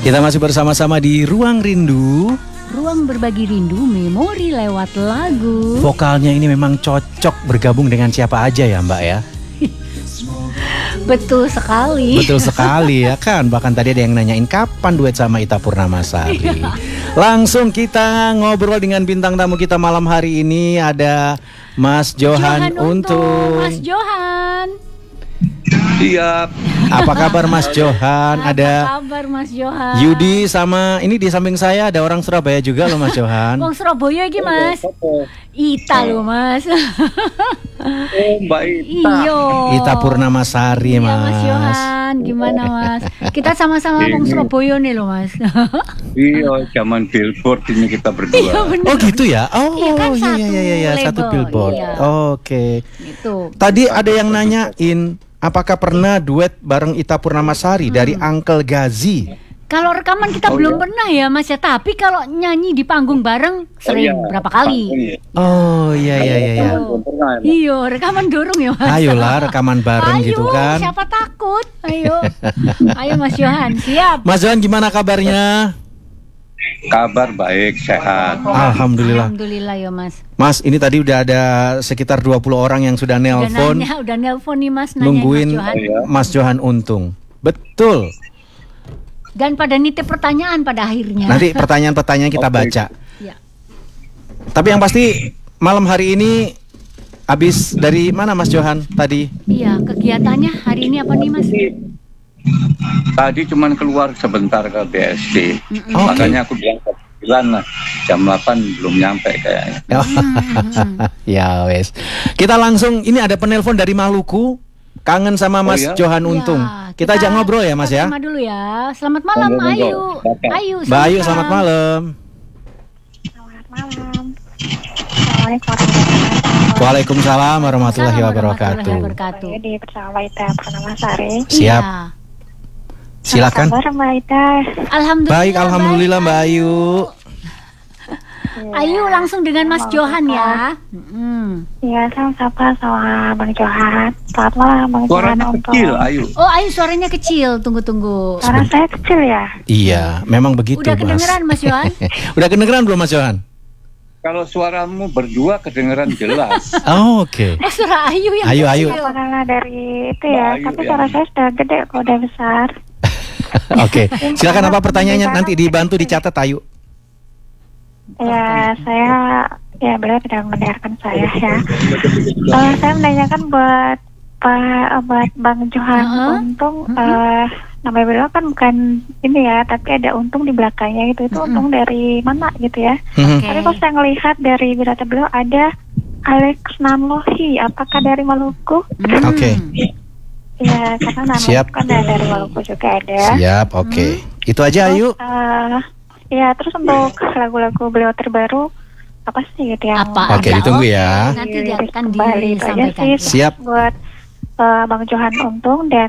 Kita masih bersama-sama di Ruang Rindu. Ruang berbagi rindu, memori lewat lagu. Vokalnya ini memang cocok bergabung dengan siapa aja ya Mbak ya. Betul sekali. Betul sekali ya kan. Bahkan tadi ada yang nanyain kapan duet sama Ita Purnamasari. Langsung kita ngobrol dengan bintang tamu kita malam hari ini. Ada Mas Johan Untung. Mas Johan. Siap. Apa kabar Mas Johan? Apa kabar Mas Johan? Yudi sama ini di samping saya ada orang Surabaya juga loh Mas Johan. Wong Surabaya iki Mas. Ita loh Mas. Mbak Ita. Iyo. Ita Purnamasari Iya, Mas. Mas Johan, gimana Mas? Kita sama-sama wong Surabaya nih loh Mas. Iya, zaman billboard ini kita Iya berdua. bener. Oh gitu ya? Oh Iya kan, iya, satu label, billboard. iya. Oke. Gitu. Tadi ada yang nanyain apakah pernah duet bareng Ita Purnamasari dari Uncle Gazi? Kalau rekaman kita belum pernah ya Mas ya, tapi kalau nyanyi di panggung bareng sering berapa kali. Oh iya. Iya, rekaman dorong ya Mas. Ayolah rekaman bareng Ayo, gitu kan. siapa takut? Ayo. Ayo Mas Johan, siap. Mas Johan gimana kabarnya? Kabar baik, sehat. Alhamdulillah. Alhamdulillah ya Mas. Mas, ini tadi udah ada sekitar 20 orang yang sudah nelpon Udah nelpon nih Mas, nanyain nungguin Mas Johan. Mas Johan Untung. Betul. Dan pada nitip pertanyaan pada akhirnya. Nanti pertanyaan-pertanyaan kita baca. Ya. Tapi yang pasti malam hari ini habis dari mana Mas Johan tadi? Iya, kegiatannya hari ini apa nih Mas? Tadi cuman keluar sebentar ke BSD. Makanya aku bilang ke 9 lah. Jam 8 belum nyampe kayaknya. Ya wes. Kita langsung ini ada penelpon dari Maluku. Kangen sama Mas Johan Untung. Ya, kita ajak ngobrol ya Mas ya. Terima dulu ya. Selamat malam Ayu. Ayu. Mbak Ayu selamat malam. Selamat malam. Assalamualaikum. Waalaikumsalam warahmatullahi wabarakatuh. Saya di bersama Ita Purnamasari. Siap. Silakan. Apa kabar Mbak Ita? Alhamdulillah. Baik, alhamdulillah Mbak Ayu. Ayu langsung dengan Mas Johan ya. Iya, sama sama Bang Johan. Selamat malam Bang Johan. Suaranya kecil, Ayu. Oh Ayu suaranya kecil. Tunggu. Suara saya kecil ya? Iya, memang begitu Udah Mas. kedengeran Mas Johan? Udah kedengeran belum Mas Johan? Kalau suaramu berdua kedengeran jelas. Oh, oke. Oh suara Ayu yang Ayu. kecil. Karena dari itu ya, Mbak Ayu tapi ya. suara saya sudah gede kok, udah besar. Oke. Silakan apa pertanyaannya nanti dibantu dicatat Ayu. Ya, beliau tidak mendengarkan saya ya. Saya menanyakan buat Bang Johan Untung. Nama beliau kan bukan ini ya, tapi ada Untung di belakangnya gitu. Itu Untung dari mana gitu ya? Tapi kalau saya ngelihat dari biodata beliau ada Alex Nanlohi. Apakah dari Maluku? Oke. Ya, karena nama Siap. kan dari Maluku juga ada. Siap, oke. Itu aja Ayu. Ya, terus untuk lagu-lagu beliau terbaru apa sih gitu ya? Apa? Oke, ditunggu ya. Nanti dia akan Kembali itu aja disampaikan. sih Siap. buat Bang Johan Untung dan